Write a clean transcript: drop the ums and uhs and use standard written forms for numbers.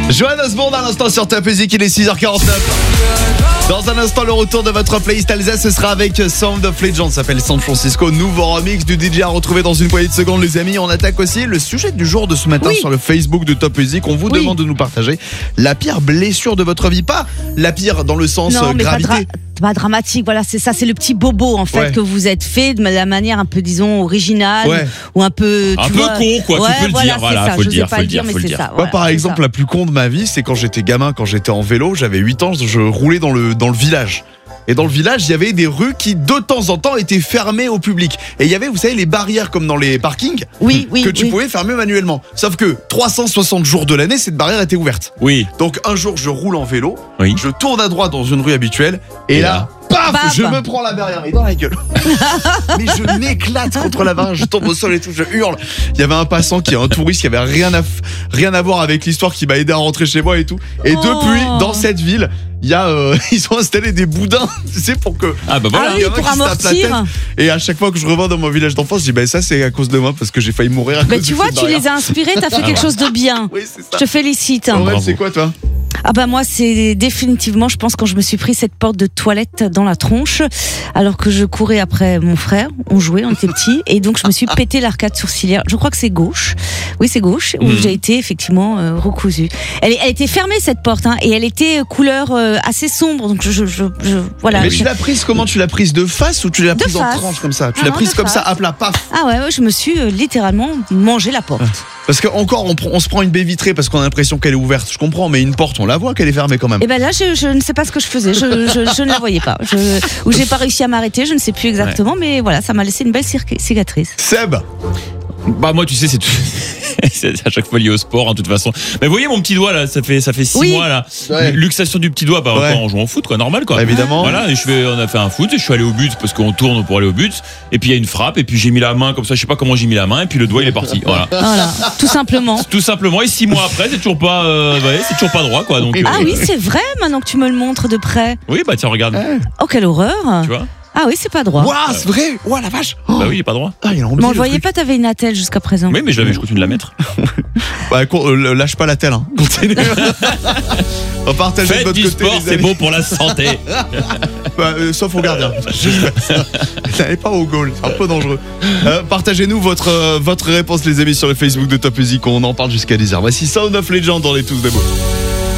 Johan Osborne à l'instant sur Top Music, il est 6h49. Dans un instant, le retour de votre playlist Alsace, ce sera avec Sound of Legend, ça s'appelle San Francisco, nouveau remix du DJ à retrouver dans une poignée de secondes, les amis. On attaque aussi le sujet du jour de ce matin sur le Facebook de Top Music. On vous demande de nous partager la pire blessure de votre vie, pas la pire dans le sens gravité. Pas dramatique, voilà, c'est ça, c'est le petit bobo en fait que vous êtes fait de la manière un peu, disons, originale ou un peu, un peu con, quoi. Tu peux le dire, voilà, faut le dire, faut le dire. Moi, par exemple, la plus con de ma vie, c'est quand j'étais gamin, quand j'étais en vélo, j'avais 8 ans, je roulais dans le village. Et dans le village, il y avait des rues qui, de temps en temps, étaient fermées au public. Et il y avait, vous savez, les barrières comme dans les parkings que tu pouvais fermer manuellement. Sauf que 360 jours de l'année, cette barrière était ouverte. Oui. Donc un jour, je roule en vélo, je tourne à droite dans une rue habituelle, et là, paf, je me prends la barrière et dans la gueule. Mais je m'éclate contre la barrière, je tombe au sol et tout, je hurle. Il y avait un passant qui est un touriste qui avait rien à voir avec l'histoire, qui m'a aidé à rentrer chez moi et tout. Et depuis, dans cette ville, il y a ils ont installé des boudins, tu sais, pour que il y en a qui se tapent la tête. Et à chaque fois que je reviens dans mon village d'enfance, je dis ça c'est à cause de moi parce que j'ai failli mourir à cause de tu vois, tu les as inspirés, t'as fait quelque chose de bien. Oui, c'est ça. Je te félicite. Ouais, c'est quoi toi? Moi c'est définitivement, je pense, quand je me suis pris cette porte de toilette dans la tronche alors que je courais après mon frère, on jouait, on était petits, et donc je me suis pété l'arcade sourcilière, je crois que c'est gauche, oui c'est gauche, où j'ai été effectivement recousue. Elle était fermée cette porte, et elle était couleur assez sombre, donc voilà. Mais tu l'as prise comment? Tu l'as prise de face ou tu l'as prise en tranche comme ça? Tu l'as prise comme ça à plat, paf? Ah ouais, je me suis littéralement mangé la porte. Parce que encore on se prend une baie vitrée parce qu'on a l'impression qu'elle est ouverte, je comprends, mais une porte on la voit qu'elle est fermée quand même. Et là je ne sais pas ce que je faisais, je ne la voyais pas, ou j'ai pas réussi à m'arrêter, je ne sais plus exactement, mais voilà, ça m'a laissé une belle cicatrice. Seb, moi tu sais c'est à chaque fois lié au sport, de toute façon. Mais vous voyez mon petit doigt là, ça fait 6 mois là. Luxation du petit doigt, en jouant au foot quoi, normal quoi. Évidemment. Voilà, et on a fait un foot et je suis allé au but parce qu'on tourne pour aller au but, et puis il y a une frappe et puis j'ai mis la main comme ça, je sais pas comment j'ai mis la main, et puis le doigt il est parti. Voilà, tout simplement. Tout simplement, et 6 mois après, c'est toujours pas droit quoi. Donc oui, c'est vrai, maintenant que tu me le montres de près. Oui, tiens, regarde. Oh, quelle horreur. Tu vois? Ah oui, c'est pas droit. Waouh, c'est vrai. Waouh, la vache. Bah oui, il est pas droit. Mais on le voyait pas, t'avais une attelle jusqu'à présent. Oui, mais je continue de la mettre. Lâche pas l'attelle, Continue. On va partager de votre du côté. Sport, c'est bon pour la santé. Sauf au gardien. N'allez pas au goal, c'est un peu dangereux. Partagez-nous votre réponse, les amis, sur le Facebook de Top Music. On en parle jusqu'à 10h. Voici Sound of Legend dans les tous des mots.